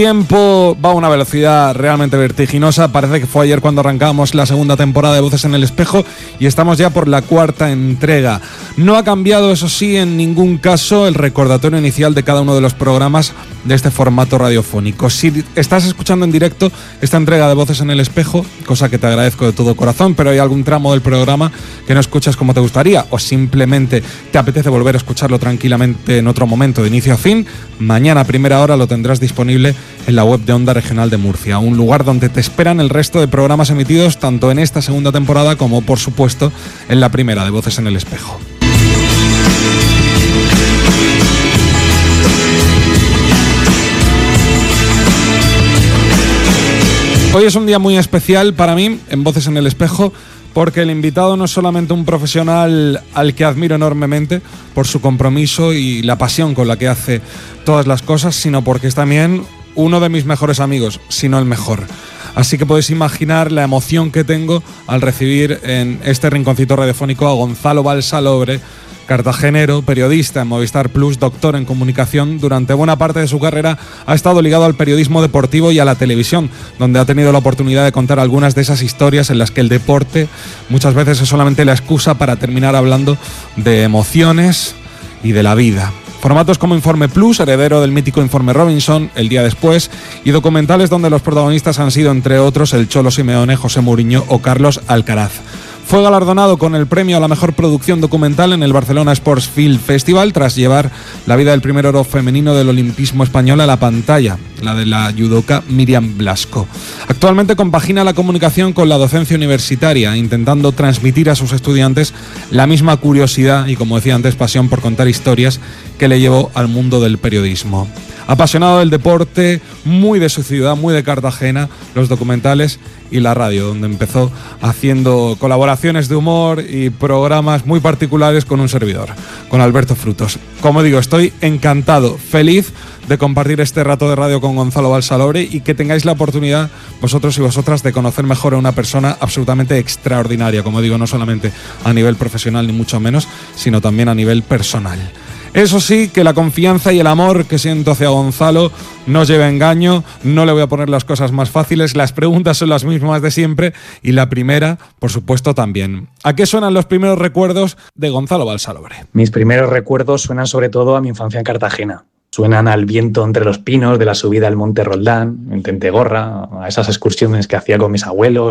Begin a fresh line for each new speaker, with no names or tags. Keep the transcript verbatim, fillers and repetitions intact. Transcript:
Tiempo va a una velocidad realmente vertiginosa. Parece que fue ayer cuando arrancábamos la segunda temporada de Voces en el Espejo y estamos ya por la cuarta entrega. No ha cambiado, eso sí, en ningún caso el recordatorio inicial de cada uno de los programas de este formato radiofónico. Si estás escuchando en directo esta entrega de Voces en el Espejo, cosa que te agradezco de todo corazón, pero hay algún tramo del programa que no escuchas como te gustaría o simplemente te apetece volver a escucharlo tranquilamente en otro momento de inicio a fin, mañana a primera hora lo tendrás disponible en la web de Onda Regional de Murcia, un lugar donde te esperan el resto de programas emitidos tanto en esta segunda temporada como, por supuesto, en la primera de Voces en el Espejo. Hoy es un día muy especial para mí en Voces en el Espejo, porque el invitado no es solamente un profesional al que admiro enormemente por su compromiso y la pasión con la que hace todas las cosas, sino porque es también uno de mis mejores amigos, si no el mejor. Así que podéis imaginar la emoción que tengo al recibir en este rinconcito radiofónico a Gonzalo Balsalobre, cartagenero, periodista en Movistar Plus, doctor en comunicación. Durante buena parte de su carrera ha estado ligado al periodismo deportivo y a la televisión, donde ha tenido la oportunidad de contar algunas de esas historias en las que el deporte muchas veces es solamente la excusa para terminar hablando de emociones y de la vida. Formatos como Informe Plus, heredero del mítico Informe Robinson, El día después, y documentales donde los protagonistas han sido, entre otros, el Cholo Simeone, José Mourinho o Carlos Alcaraz. Fue galardonado con el premio a la mejor producción documental en el Barcelona Sports Film Festival tras llevar la vida del primer oro femenino del olimpismo español a la pantalla, la de la judoka Miriam Blasco. Actualmente compagina la comunicación con la docencia universitaria, intentando transmitir a sus estudiantes la misma curiosidad y, como decía antes, pasión por contar historias que le llevó al mundo del periodismo. Apasionado del deporte, muy de su ciudad, muy de Cartagena, los documentales y la radio, donde empezó haciendo colaboraciones de humor y programas muy particulares con un servidor, con Alberto Frutos. Como digo, estoy encantado, feliz de compartir este rato de radio con Gonzalo Balsalobre y que tengáis la oportunidad, vosotros y vosotras, de conocer mejor a una persona absolutamente extraordinaria, como digo, no solamente a nivel profesional ni mucho menos, sino también a nivel personal. Eso sí, que la confianza y el amor que siento hacia Gonzalo no lleva engaño, no le voy a poner las cosas más fáciles, las preguntas son las mismas de siempre y la primera, por supuesto, también. ¿A qué suenan los primeros recuerdos de Gonzalo Balsalobre?
Mis primeros recuerdos suenan sobre todo a mi infancia en Cartagena. Suenan al viento entre los pinos de la subida al Monte Roldán, en Tentegorra, a esas excursiones que hacía con mis abuelos,